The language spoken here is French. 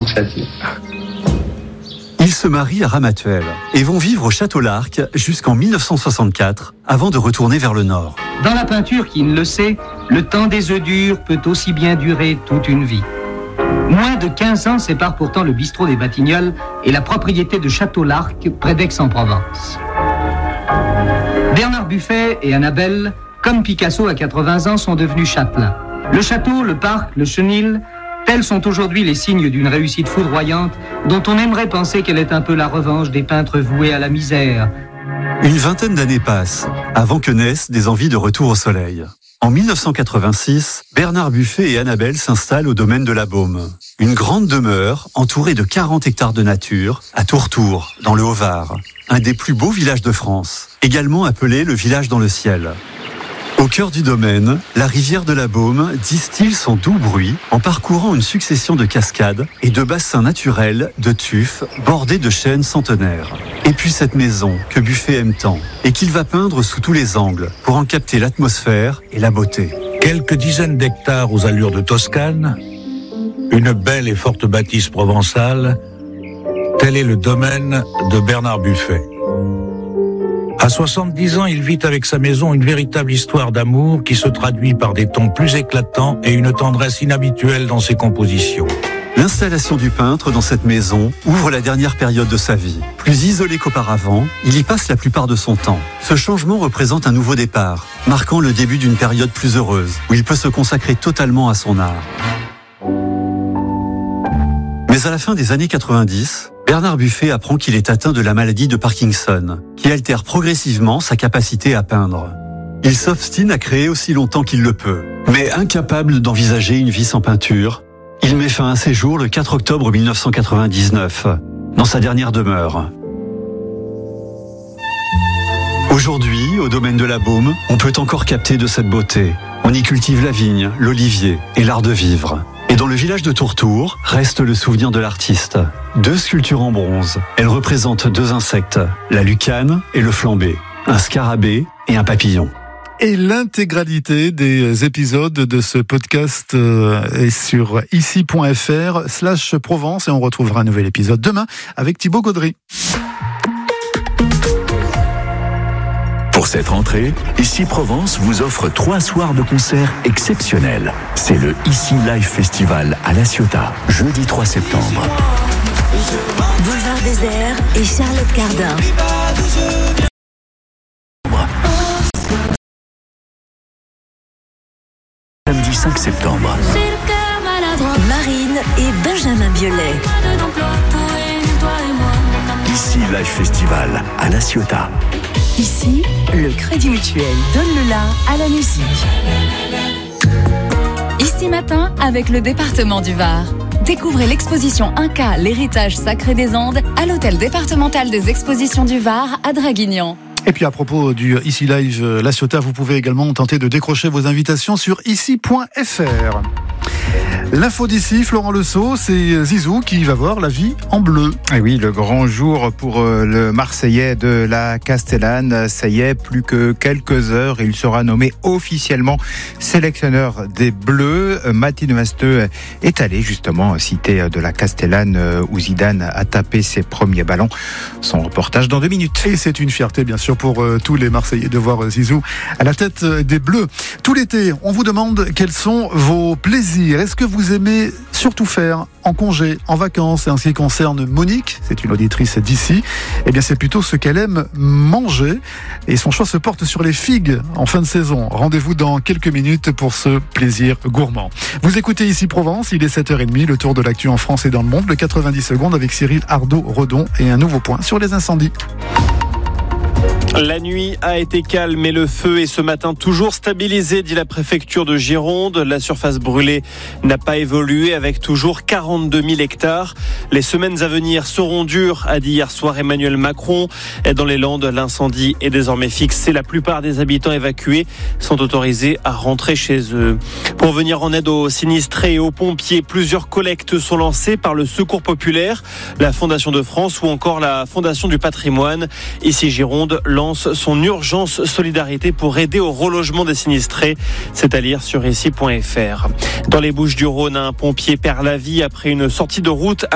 que ça dure. Ils se marient à Ramatuelle et vont vivre au Château Larc jusqu'en 1964 avant de retourner vers le nord. Dans la peinture, qui ne le sait, le temps des œufs durs peut aussi bien durer toute une vie. Moins de 15 ans séparent pourtant le bistrot des Batignolles et la propriété de Château Larc près d'Aix-en-Provence. Bernard Buffet et Annabelle, comme Picasso à 80 ans, sont devenus châtelains. Le château, le parc, le chenil, tels sont aujourd'hui les signes d'une réussite foudroyante dont on aimerait penser qu'elle est un peu la revanche des peintres voués à la misère. Une vingtaine d'années passent avant que naissent des envies de retour au soleil. En 1986, Bernard Buffet et Annabelle s'installent au domaine de la Baume. Une grande demeure entourée de 40 hectares de nature à Tourtour, dans le Haut-Var. Un des plus beaux villages de France, également appelé le village dans le ciel. Au cœur du domaine, la rivière de la Baume distille son doux bruit en parcourant une succession de cascades et de bassins naturels de tufs bordés de chênes centenaires. Et puis cette maison que Buffet aime tant et qu'il va peindre sous tous les angles pour en capter l'atmosphère et la beauté. Quelques dizaines d'hectares aux allures de Toscane, une belle et forte bâtisse provençale, tel est le domaine de Bernard Buffet. À 70 ans, il vit avec sa maison une véritable histoire d'amour qui se traduit par des tons plus éclatants et une tendresse inhabituelle dans ses compositions. L'installation du peintre dans cette maison ouvre la dernière période de sa vie. Plus isolé qu'auparavant, il y passe la plupart de son temps. Ce changement représente un nouveau départ, marquant le début d'une période plus heureuse, où il peut se consacrer totalement à son art. Mais à la fin des années 90, Bernard Buffet apprend qu'il est atteint de la maladie de Parkinson, qui altère progressivement sa capacité à peindre. Il s'obstine à créer aussi longtemps qu'il le peut. Mais incapable d'envisager une vie sans peinture, il met fin à ses jours le 4 octobre 1999, dans sa dernière demeure. Aujourd'hui, au domaine de la Baume, on peut encore capter de cette beauté. On y cultive la vigne, l'olivier et l'art de vivre. Et dans le village de Tourtour, reste le souvenir de l'artiste. 2 sculptures en bronze. Elles représentent 2 insectes, la lucane et le flambé, un scarabée et un papillon. Et l'intégralité des épisodes de ce podcast est sur ici.fr/Provence et on retrouvera un nouvel épisode demain avec Thibaut Gaudry. Pour cette rentrée, Ici Provence vous offre 3 soirs de concerts exceptionnels. C'est le Ici Live Festival à La Ciotat, jeudi 3 septembre. Boulevard Désert et Charlotte Cardin. Samedi 5 septembre. Marine et Benjamin Biolay. Ici Live Festival à La Ciotat. Ici, le Crédit Mutuel donne le la à la musique. Ici Matin avec le département du Var. Découvrez l'exposition Inca, l'héritage sacré des Andes à l'hôtel départemental des expositions du Var à Draguignan. Et puis à propos du Ici Live La Ciotat, vous pouvez également tenter de décrocher vos invitations sur ici.fr. L'info d'ici, Florent Lesault, c'est Zizou qui va voir la vie en bleu. Et oui, le grand jour pour le Marseillais de la Castellane. Ça y est, plus que quelques heures, il sera nommé officiellement sélectionneur des Bleus. Mathilde Masteux est allé justement cité de la Castellane où Zidane a tapé ses premiers ballons. Son reportage dans 2 minutes. Et c'est une fierté bien sûr pour tous les Marseillais de voir Zizou à la tête des Bleus. Tout l'été, on vous demande quels sont vos plaisirs. Est-ce que vous aimez surtout faire en congé, en vacances? Et en ce qui concerne Monique, c'est une auditrice d'ici, eh bien c'est plutôt ce qu'elle aime manger. Et son choix se porte sur les figues en fin de saison. Rendez-vous dans quelques minutes pour ce plaisir gourmand. Vous écoutez Ici Provence, il est 7h30, le tour de l'actu en France et dans le monde, le 90 secondes avec Cyril Ardo-Redon et un nouveau point sur les incendies. La nuit a été calme et le feu est ce matin toujours stabilisé, dit la préfecture de Gironde. La surface brûlée n'a pas évolué avec toujours 42 000 hectares. Les semaines à venir seront dures, a dit hier soir Emmanuel Macron. Dans les Landes, l'incendie est désormais fixé. La plupart des habitants évacués sont autorisés à rentrer chez eux. Pour venir en aide aux sinistrés et aux pompiers, plusieurs collectes sont lancées par le Secours populaire, la Fondation de France ou encore la Fondation du patrimoine. Ici Gironde lance son urgence solidarité pour aider au relogement des sinistrés. C'est à lire sur ici.fr. Dans les Bouches-du-Rhône, un pompier perd la vie après une sortie de route